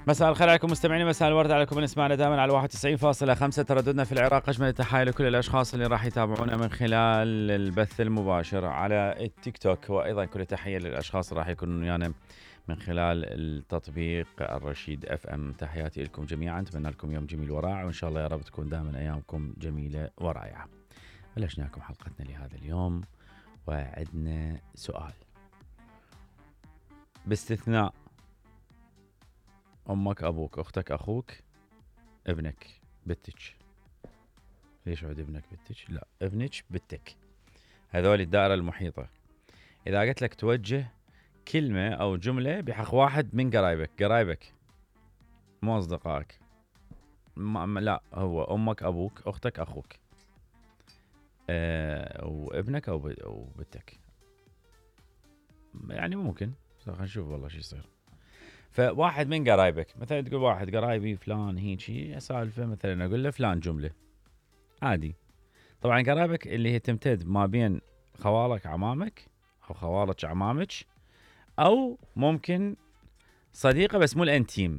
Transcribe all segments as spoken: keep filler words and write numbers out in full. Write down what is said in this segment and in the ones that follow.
مساء الخير عليكم مستمعينا، مساء الورد عليكم من اسمعنا دائما على واحد وتسعين فاصلة خمسة ترددنا في العراق. اجمل التحايا لكل الاشخاص اللي راح يتابعونا من خلال البث المباشر على التيك توك، وايضا كل تحيه للاشخاص اللي راح يكونون ويانا من خلال التطبيق الرشيد اف ام. تحياتي لكم جميعا، اتمنى لكم يوم جميل ورائع، وان شاء الله يا رب تكون دائما ايامكم جميله ورائعه. بلشنا لكم حلقتنا لهذا اليوم وعندنا سؤال: باستثناء أمك أبوك أختك أخوك ابنك بنتك، ليش عود ابنك بنتك؟ لا، ابنك بنتك، هذول الدائرة المحيطة. إذا قلت لك توجه كلمة أو جملة بحق واحد من قرايبك، قرايبك مو أصدقائك، لا، هو أمك أبوك أختك أخوك أه وابنك أو بنتك، يعني ممكن خلينا نشوف والله شو يصير. فواحد من قرايبك، مثلا تقول واحد قرايبي فلان هيجي سالفه، مثلا اقول له فلان جمله عادي. طبعا قرايبك اللي هي تمتد ما بين خوالك عمامك او خوالك عمامك، او ممكن صديقه بس مو الانتيم،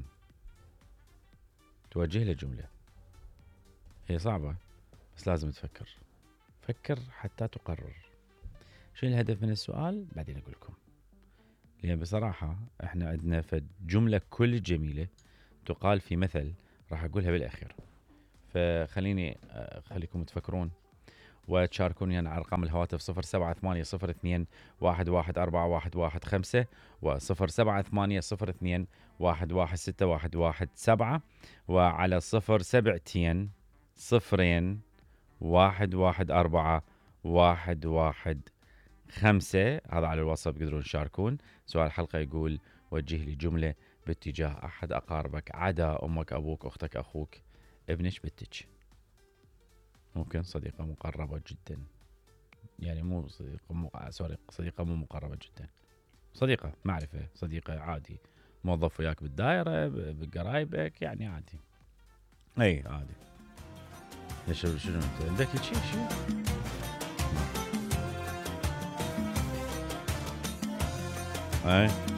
توجه له جمله. هي صعبه بس لازم تفكر، فكر حتى تقرر. شو الهدف من السؤال؟ بعدين اقول لكم. لأن بصراحة احنا عندنا فد جملة كل جميلة تقال في مثل راح أقولها بالأخير، فخليني خليكم تفكرون وتشاركوني يعني على أرقام الهواتف صفر سبعة ثمانية صفر اثنين واحد واحد أربعة واحد واحد خمسة وصفر سبعة ثمانية صفر اثنين واحد واحد ستة واحد واحد سبعة، وعلى صفر سبعتين صفرين واحد واحد أربعة واحد واحد خمسة. هذا على الواتساب تقدرون تشاركون. سؤال الحلقة يقول: وجه لي جملة باتجاه أحد أقاربك عدا أمك أبوك أختك أخوك ابنك بنتك. ممكن صديقة مقربة جدا، يعني مو صديقة مو... سوري صديقة مو مقربة جدا، صديقة معرفة، صديقة عادي، موظف وياك بالدائرة بقرايبك، يعني عادي، أي عادي. شنو شنو أنت عندك شيء شيء أي